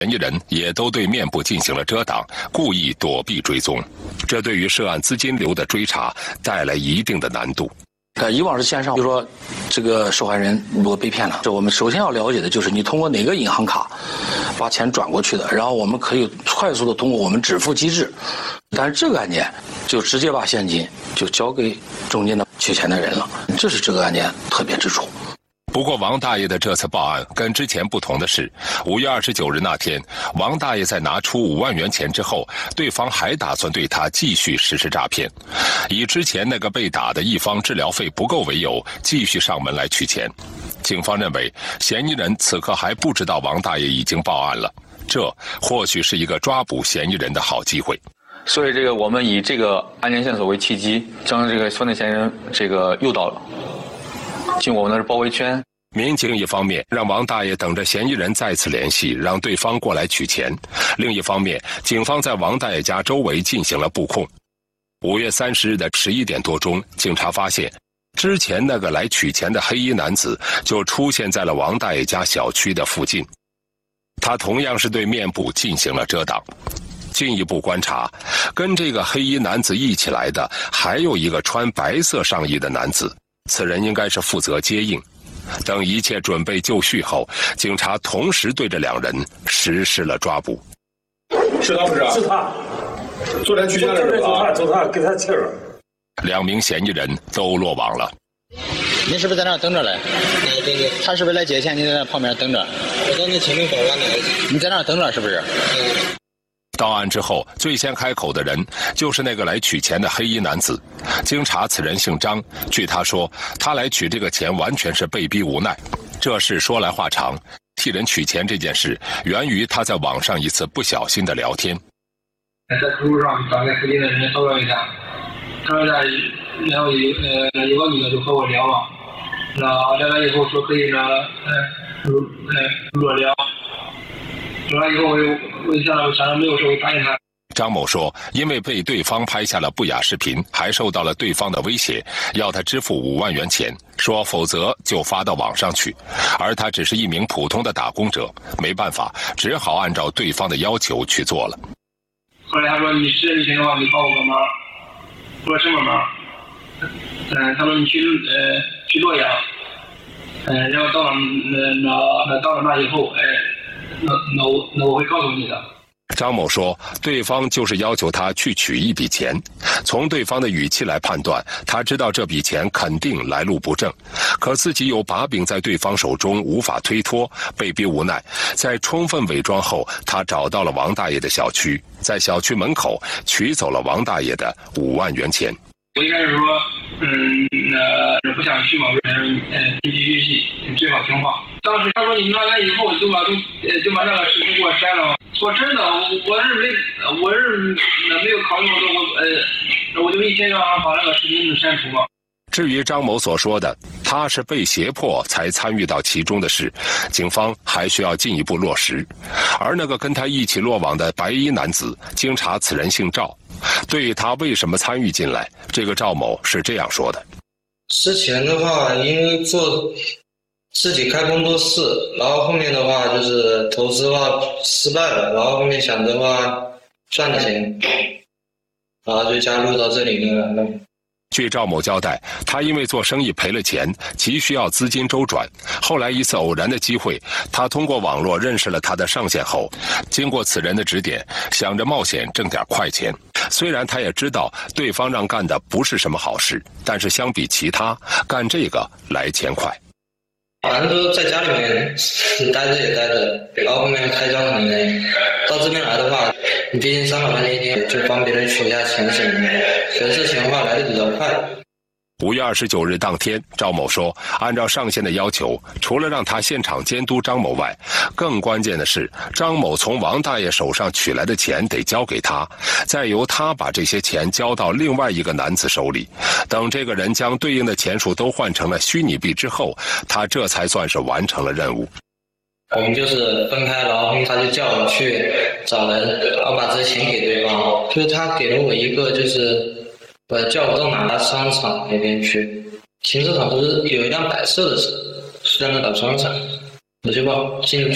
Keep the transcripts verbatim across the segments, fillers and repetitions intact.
嫌疑人也都对面部进行了遮挡，故意躲避追踪，这对于涉案资金流的追查带来一定的难度。 呃，以往是线上，比如说这个受害人如果被骗了，这我们首先要了解的就是你通过哪个银行卡把钱转过去的，然后我们可以快速的通过我们支付机制。但是这个案件就直接把现金就交给中间的取钱的人了，这是这个案件特别之处。 不过王大爷的这次报案跟之前不同的是，五月二十九日那天，王大爷在拿出五万元钱之后，对方还打算对他继续实施诈骗，以之前那个被打的一方治疗费不够为由，继续上门来取钱。警方认为，嫌疑人此刻还不知道王大爷已经报案了，这或许是一个抓捕嫌疑人的好机会。 所以，这个我们以这个案件线索为契机，将这个犯罪嫌疑人这个诱导进我们的包围圈。 民警一方面让王大爷等着嫌疑人再次联系，让对方过来取钱；另一方面，警方在王大爷家周围进行了布控。五月三十日的十一点多钟，警察发现，之前那个来取钱的黑衣男子就出现在了王大爷家小区的附近。他同样是对面部进行了遮挡。进一步观察，跟这个黑衣男子一起来的还有一个穿白色上衣的男子。此人应该是负责接应。等一切准备就绪后，警察同时对着两人实施了抓捕。 是他不是？是他。昨天取钱的是他，就他给他气了。 两名嫌疑人都落网了。 你是不是在那儿等着嘞？对对对。他是不是来接钱？你在那旁边等着。我等你清明报完了。你在那儿等着是不是？嗯。 到案之后，最先开口的人就是那个来取钱的黑衣男子。经查，此人姓张。据他说，他来取这个钱完全是被逼无奈。这事说来话长，替人取钱这件事源于他在网上一次不小心的聊天。 在客户上找那附近的人骚扰一下，骚扰一下，然后有呃有个女的就和我聊嘛，然后聊完以后说可以呢，呃呃裸聊。聊完以后我就我就想着想着没有说我答应他。 张某说，因为被对方拍下了不雅视频，还受到了对方的威胁，要他支付五万元钱，说否则就发到网上去。而他只是一名普通的打工者，没办法，只好按照对方的要求去做了。 后来他说你实在不行的话，你帮我个忙。我说什么忙？嗯，他说你去呃去洛阳，嗯、呃，然后到了那那那到了那以后，哎，那那我那我会告诉你的。 张某说，对方就是要求他去取一笔钱，从对方的语气来判断，他知道这笔钱肯定来路不正，可自己有把柄在对方手中，无法推脱，被逼无奈，在充分伪装后，他找到了王大爷的小区，在小区门口取走了王大爷的五万元钱。 我一开始说，嗯，呃，不想去嘛，嗯，呃，紧急预期，最好听话。当时他说你拿完以后就把都，呃，就把那个视频给我删了。说真的，我我是没，我是没有考虑过，我呃，我就一天让他把那个视频删除了。 至于张某所说的他是被胁迫才参与到其中的事，警方还需要进一步落实。而那个跟他一起落网的白衣男子，经查此人姓赵。对于他为什么参与进来，这个赵某是这样说的： 之前的话，因为做自己开工作室，然后后面的话就是投资的话失败了，然后后面想着话赚了钱，然后就加入到这里面来了。 据赵某交代，他因为做生意赔了钱，急需要资金周转。后来一次偶然的机会，他通过网络认识了他的上线后，经过此人的指点，想着冒险挣点快钱。虽然他也知道对方让干的不是什么好事，但是相比其他，干这个来钱快。 反正都在家里面待着也待着，然后后面开销很累。到这边来的话，你毕竟三百块钱一天，就帮别人取一下钱什么的，可是这钱的话来的比较快。 五月二十九日当天，赵某说，按照上线的要求，除了让他现场监督张某外，更关键的是，张某从王大爷手上取来的钱得交给他，再由他把这些钱交到另外一个男子手里。等这个人将对应的钱数都换成了虚拟币之后，他这才算是完成了任务。 我们就是分开，然后他就叫我去找人，然后把这些钱给对方。就是他给了我一个，就是呃叫我到哪个商场那边去，停车场不是有一辆白色的车，是在那个商场，我就报进去。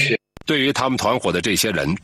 对于他们团伙的这些人，